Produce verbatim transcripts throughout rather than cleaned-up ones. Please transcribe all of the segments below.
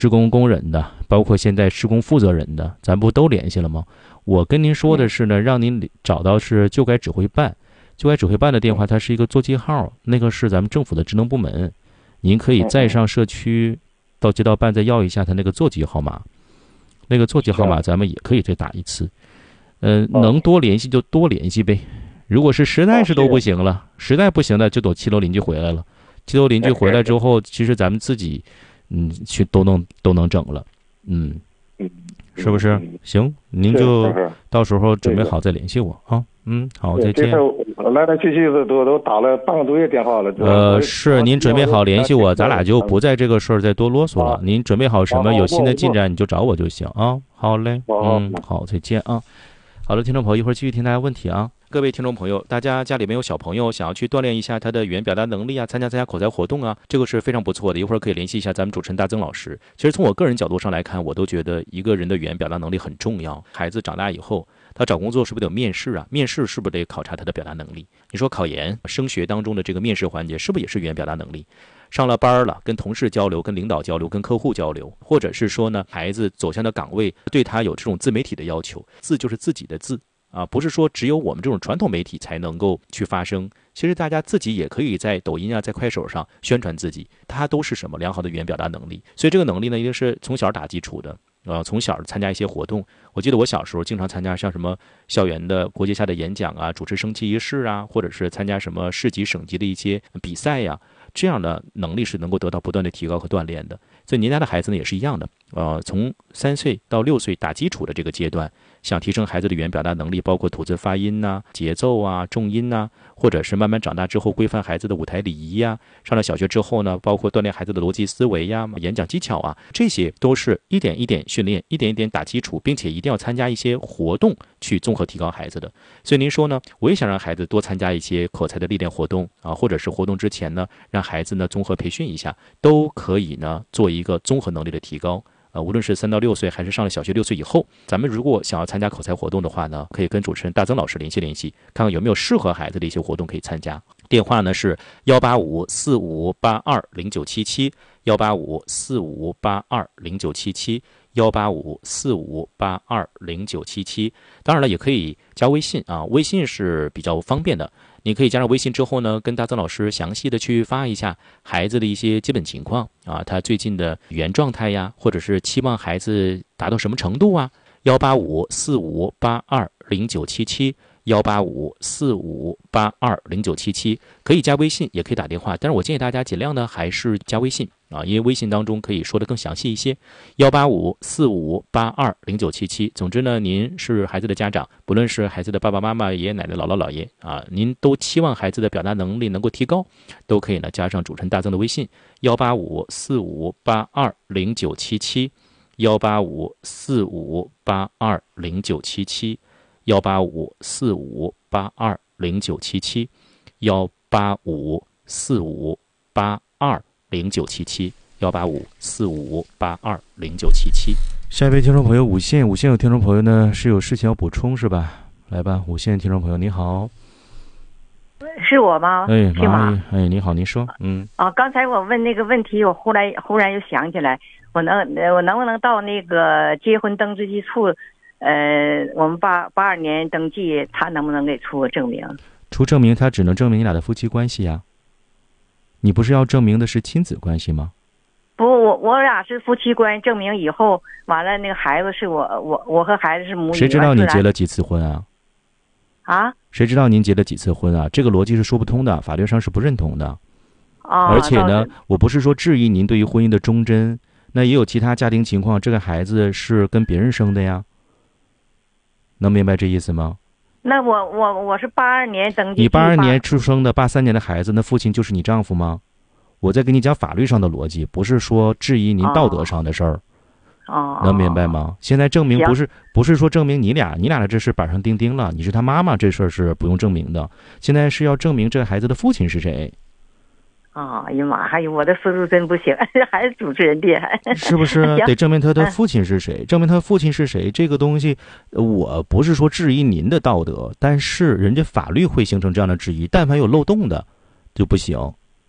施工工人的，包括现在施工负责人的，咱不都联系了吗？我跟您说的是呢，让您找到是就该指挥办，就该指挥办的电话，它是一个座机号，那个是咱们政府的职能部门，您可以再上社区到街道办再要一下他那个座机号码，那个座机号码咱们也可以再打一次。呃，能多联系就多联系呗。如果是实在是都不行了，实在不行的就等七楼邻居回来了。七楼邻居回来之后，其实咱们自己。嗯，去都能都能整了，嗯，是不是？行，您就到时候准备好再联系我啊。嗯，好，再见。 来来去去的都都打了半个多月电话了。 呃，是您准备好联系我，咱俩就不在这个事儿再多啰嗦了。您准备好什么有新的进展，你就找我就行啊。好嘞，嗯，好，再见啊。好的，听众朋友，一会儿继续听大家问题啊。各位听众朋友，大家家里面有小朋友想要去锻炼一下他的语言表达能力啊，参加参加口才活动啊，这个是非常不错的。一会儿可以联系一下咱们主持人大曾老师。其实从我个人角度上来看，我都觉得一个人的语言表达能力很重要。孩子长大以后，他找工作是不是得有面试啊？面试是不是得考察他的表达能力？你说考研、升学当中的这个面试环节，是不是也是语言表达能力？上了班了，跟同事交流、跟领导交流、跟客户交流，或者是说呢，孩子走向的岗位对他有这种自媒体的要求，字就是自己的字。啊，不是说只有我们这种传统媒体才能够去发声，其实大家自己也可以在抖音啊，在快手上宣传自己，它都是什么良好的语言表达能力。所以这个能力呢，一定是从小打基础的，呃，从小参加一些活动。我记得我小时候经常参加像什么校园的国际下的演讲啊，主持升旗仪式啊，或者是参加什么市级、省级的一些比赛呀、啊，这样的能力是能够得到不断的提高和锻炼的。所以您家的孩子呢也是一样的，呃，从三岁到六岁打基础的这个阶段，想提升孩子的语言表达能力，包括吐字发音呐、啊、节奏啊、重音呐、啊，或者是慢慢长大之后规范孩子的舞台礼仪呀、啊。上了小学之后呢，包括锻炼孩子的逻辑思维呀、演讲技巧啊，这些都是一点一点训练，一点一点打基础，并且一定要参加一些活动去综合提高孩子的。所以您说呢，我也想让孩子多参加一些口才的历练活动啊，或者是活动之前呢，让孩子呢综合培训一下，都可以呢做一个综合能力的提高。呃，无论是三到六岁，还是上了小学六岁以后，咱们如果想要参加口才活动的话呢，可以跟主持人大曾老师联系联系，看看有没有适合孩子的一些活动可以参加。电话呢是幺八五四五八二零九七七，幺八五四五八二零九七七，幺八五四五八二零九七七。当然了，也可以加微信啊，微信是比较方便的。你可以加上微信之后呢，跟大曾老师详细的去发一下孩子的一些基本情况啊，他最近的语言状态呀，或者是期望孩子达到什么程度啊。幺八五四五八二零九七七，幺八五四五八二零九七七，可以加微信，也可以打电话，但是我建议大家尽量呢还是加微信啊，因为微信当中可以说的更详细一些。幺八五四五八二零九七七。总之呢，您是孩子的家长，不论是孩子的爸爸妈妈、爷爷奶奶、姥姥姥爷啊，您都期望孩子的表达能力能够提高，都可以呢加上主持人大曾的微信幺八五四五八二零九七七，幺八五四五八二零九七七，幺八五四五八二零九七七，幺八五四五八二零九七七，幺八五四五八二零九七七。下一位听众朋友五线，五线有听众朋友呢是有事情要补充是吧？来吧，五线听众朋友你好。 是我吗？ 哎， 是吗？ 哎，你好，您说。嗯。 啊，刚才我问那个问题，我忽然忽然又想起来，我能我能不能到那个结婚登记处？呃，我们八八二年登记，他能不能给出个证明？ 出证明，他只能证明你俩的夫妻关系呀。你不是要证明的是亲子关系吗？ 不，我我俩是夫妻关系，证明以后完了，那个孩子是我我我和孩子是母女。 谁知道你结了几次婚啊？ 啊？ 谁知道您结了几次婚啊？这个逻辑是说不通的，法律上是不认同的。 啊、哦。 而且呢，我不是说质疑您对于婚姻的忠贞，那也有其他家庭情况，这个孩子是跟别人生的呀。能明白这意思吗？ 那我我我是八二年登记。 你八二年出生的，八三年的孩子，那父亲就是你丈夫吗？我在跟你讲法律上的逻辑，不是说质疑您道德上的事儿。 哦。 能明白吗？现在证明不是不是说证明你俩你俩的这事板上钉钉了，你是他妈妈这事儿是不用证明的。现在是要证明这孩子的父亲是谁。 啊、哦！哎呀妈！哎呦，我的速度真不行，还是主持人厉害。 是不是得证明他的父亲是谁？证明他父亲是谁？这个东西，我不是说质疑您的道德，但是人家法律会形成这样的质疑，但凡有漏洞的就不行。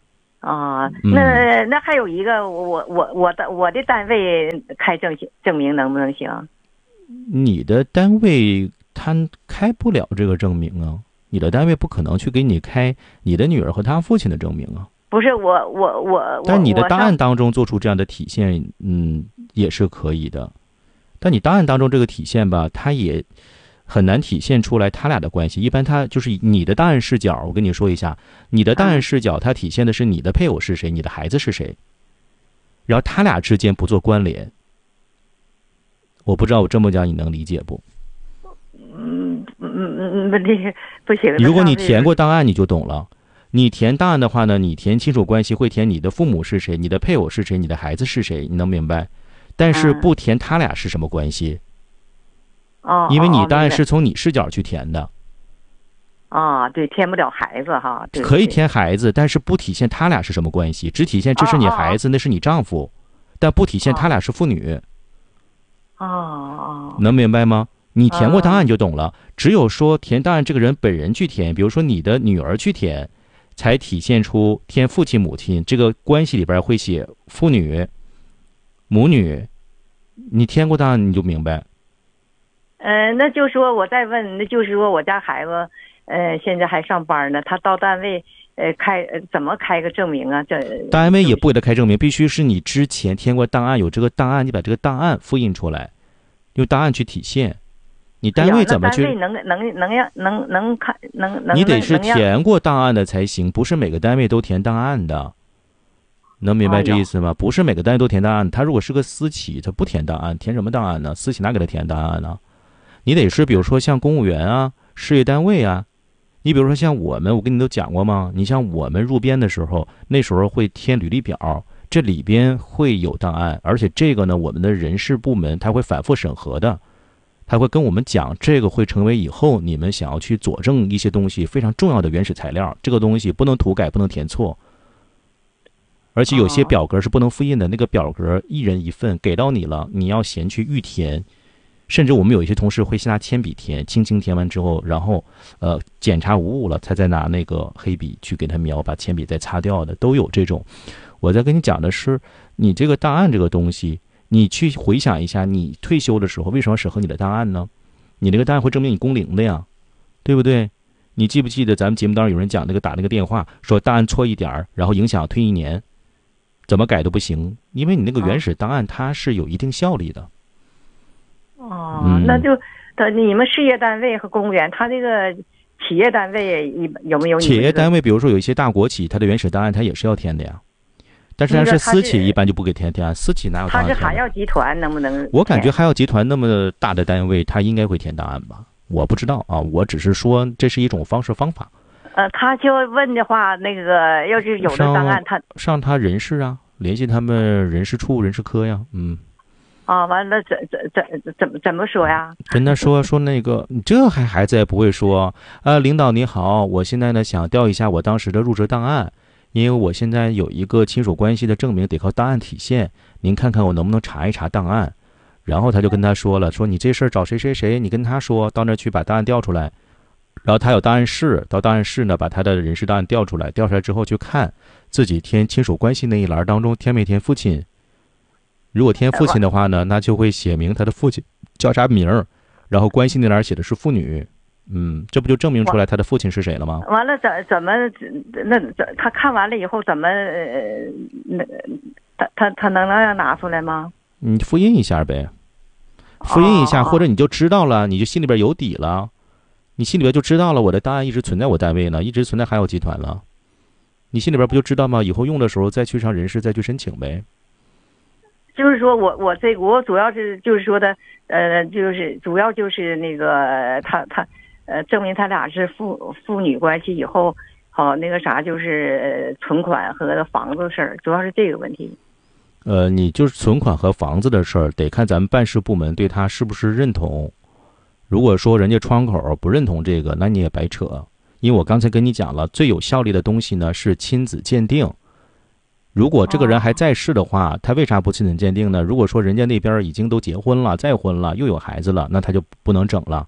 啊， 嗯、 那那还有一个，我我我的我的单位开证证明能不能行？ 你的单位他开不了这个证明啊，你的单位不可能去给你开你的女儿和她父亲的证明啊。 不是我我我， 但你的档案当中做出这样的体现，嗯，也是可以的。但你档案当中这个体现吧，它也很难体现出来他俩的关系。一般它就是你的档案视角，我跟你说一下，你的档案视角它体现的是你的配偶是谁，你的孩子是谁，然后他俩之间不做关联。我不知道我这么讲你能理解不？ 嗯嗯嗯嗯，不行不行。 如果你填过档案，你就懂了。你填档案的话呢，你填亲属关系会填你的父母是谁，你的配偶是谁，你的孩子是谁，你能明白？但是不填他俩是什么关系。 哦、嗯， 因为你档案是从你视角去填的。 啊、哦，对，填不了孩子哈。对， 可以填孩子，但是不体现他俩是什么关系，只体现这是你孩子，哦、那是你丈夫，但不体现他俩是父女。 哦哦， 能明白吗？你填过档案你就懂了。只有说填档案这个人本人去填，比如说你的女儿去填，才体现出填父亲母亲这个关系里边会写父女、母女。你填过档案你就明白。 呃，那就说我再问，那就是说我家孩子，呃，现在还上班呢，他到单位，呃，开、呃、怎么开个证明啊？这单位也不给他开证明，必须是你之前填过档案，有这个档案，你把这个档案复印出来，用档案去体现。你单位怎么去？ 单位能能能让能能看能能？ 你得是填过档案的才行，不是每个单位都填档案的。能明白这意思吗？不是每个单位都填档案。他如果是个私企，他不填档案，填什么档案呢？私企哪给他填档案呢？你得是比如说像公务员啊、事业单位啊，你比如说像我们，我跟你都讲过吗？你像我们入编的时候，那时候会填履历表，这里边会有档案，而且这个呢，我们的人事部门他会反复审核的。他会跟我们讲，这个会成为以后你们想要去佐证一些东西非常重要的原始材料，这个东西不能涂改，不能填错，而且有些表格是不能复印的，那个表格一人一份给到你了，你要先去预填，甚至我们有一些同事会先拿铅笔填，轻轻填完之后，然后呃检查无误了，才再拿那个黑笔去给他描，把铅笔再擦掉的，都有这种。我在跟你讲的是，你这个档案这个东西，你去回想一下，你退休的时候为什么审核你的档案呢？你那个档案会证明你工龄的呀，对不对？你记不记得咱们节目当中有人讲那个打那个电话，说档案错一点然后影响退一年，怎么改都不行，因为你那个原始档案它是有一定效力的。 哦，嗯、那就你们事业单位和公务员，他这个企业单位有没有？ 企业单位比如说有一些大国企，它的原始档案它也是要填的呀。但是，但是私企一般就不给填填，私企哪有档案填？ 他是海药集团能不能？ 我感觉海药集团那么大的单位，他应该会填档案吧？我不知道啊，我只是说这是一种方式方法。 呃，他就问的话，那个要是有的档案，他上他人事啊，联系他们人事处、人事科呀，嗯。 啊，完了，怎怎怎怎么怎么说呀？ 跟他说说那个，你这还孩子也不会说啊，领导你好，我现在呢想调一下我当时的入职档案。因为我现在有一个亲属关系的证明，得靠档案体现。您看看我能不能查一查档案？然后他就跟他说了，说你这事儿找谁谁谁，你跟他说到那儿去把档案调出来。然后他有档案室，到档案室呢把他的人事档案调出来，调出来之后去看自己填亲属关系那一栏当中填没填父亲。如果填父亲的话呢，那就会写明他的父亲叫啥名儿，然后关系那栏写的是妇女。嗯，这不就证明出来他的父亲是谁了吗？ 完了，怎怎么那他看完了以后怎么呃那他他他能让拿出来吗？ 你复印一下呗，复印一下，哦、或者你就知道了，你就心里边有底了，你心里边就知道了，我的档案一直存在我单位呢，一直存在海药集团了，你心里边不就知道吗？以后用的时候再去上人事再去申请呗。 就是说我我这我主要是就是说的呃就是主要就是那个他他。呃，证明他俩是父父女关系以后，好那个啥，就是存款和房子的事儿，主要是这个问题。 呃，你就是存款和房子的事儿，得看咱们办事部门对他是不是认同。如果说人家窗口不认同这个，那你也白扯。因为我刚才跟你讲了，最有效力的东西呢是亲子鉴定。如果这个人还在世的话，他为啥不亲子鉴定呢？如果说人家那边已经都结婚了、再婚了，又有孩子了，那他就不能整了。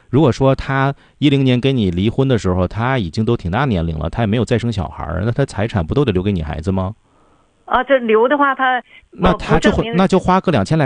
如果说他一零年跟你离婚的时候，他已经都挺大年龄了，他也没有再生小孩，那他财产不都得留给你孩子吗？ 啊，这留的话他那他就会那就花个两千来